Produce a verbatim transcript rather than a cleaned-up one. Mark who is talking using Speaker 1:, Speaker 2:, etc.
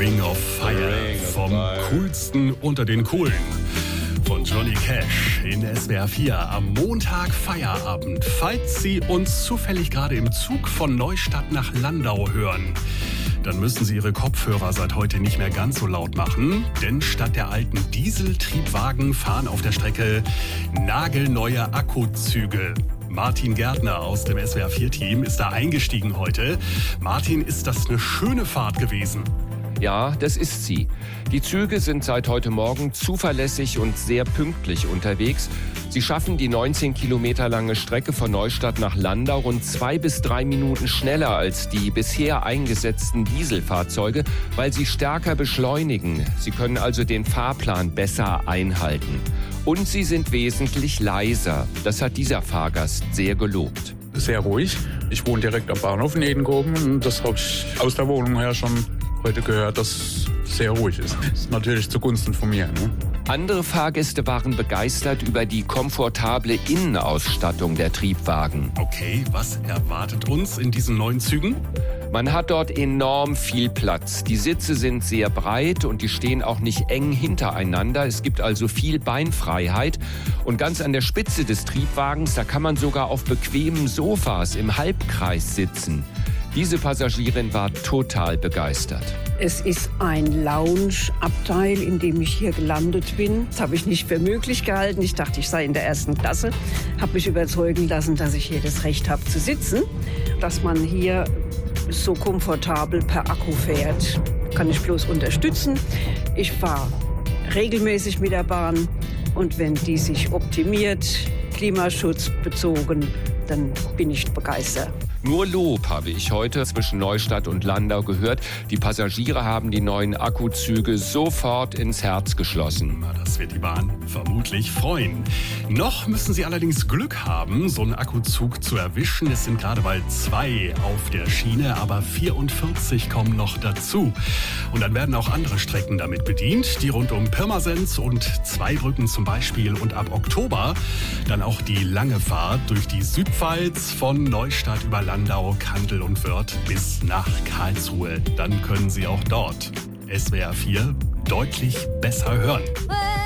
Speaker 1: Ring of Fire vom coolsten unter den coolen. Von Johnny Cash in S W R vier am Montag Feierabend. Falls Sie uns zufällig gerade im Zug von Neustadt nach Landau hören, dann müssen Sie Ihre Kopfhörer seit heute nicht mehr ganz so laut machen, denn statt der alten Dieseltriebwagen fahren auf der Strecke nagelneue Akkuzüge. Martin Gärtner aus dem S W R vier Team ist da eingestiegen heute. Martin, ist das eine schöne Fahrt gewesen?
Speaker 2: Ja, das ist sie. Die Züge sind seit heute Morgen zuverlässig und sehr pünktlich unterwegs. Sie schaffen die neunzehn Kilometer lange Strecke von Neustadt nach Landau rund zwei bis drei Minuten schneller als die bisher eingesetzten Dieselfahrzeuge, weil sie stärker beschleunigen. Sie können also den Fahrplan besser einhalten. Und sie sind wesentlich leiser. Das hat dieser Fahrgast sehr gelobt.
Speaker 3: Sehr ruhig. Ich wohne direkt am Bahnhof in Edenkoben und das habe ich aus der Wohnung her schon heute gehört, dass es sehr ruhig ist. Das ist natürlich zugunsten von mir. Ne?
Speaker 2: Andere Fahrgäste waren begeistert über die komfortable Innenausstattung der Triebwagen.
Speaker 1: Okay, was erwartet uns in diesen neuen Zügen?
Speaker 2: Man hat dort enorm viel Platz. Die Sitze sind sehr breit und die stehen auch nicht eng hintereinander. Es gibt also viel Beinfreiheit. Und ganz an der Spitze des Triebwagens, da kann man sogar auf bequemen Sofas im Halbkreis sitzen. Diese Passagierin war total begeistert.
Speaker 4: Es ist ein Lounge-Abteil, in dem ich hier gelandet bin. Das habe ich nicht für möglich gehalten. Ich dachte, ich sei in der ersten Klasse. Habe mich überzeugen lassen, dass ich hier das Recht habe zu sitzen. Dass man hier so komfortabel per Akku fährt, kann ich bloß unterstützen. Ich fahre regelmäßig mit der Bahn. Und wenn die sich optimiert, Klimaschutz bezogen, dann bin ich begeistert.
Speaker 2: Nur Lob habe ich heute zwischen Neustadt und Landau gehört. Die Passagiere haben die neuen Akkuzüge sofort ins Herz geschlossen.
Speaker 1: Das wird die Bahn vermutlich freuen. Noch müssen Sie allerdings Glück haben, so einen Akkuzug zu erwischen. Es sind gerade mal zwei auf der Schiene, aber vierundvierzig kommen noch dazu. Und dann werden auch andere Strecken damit bedient, die rund um Pirmasens und Zweibrücken zum Beispiel. Und ab Oktober dann auch die lange Fahrt durch die Südpfalz von Neustadt über Landau, Kandel und Wörth bis nach Karlsruhe. Dann können Sie auch dort S W R vier deutlich besser hören.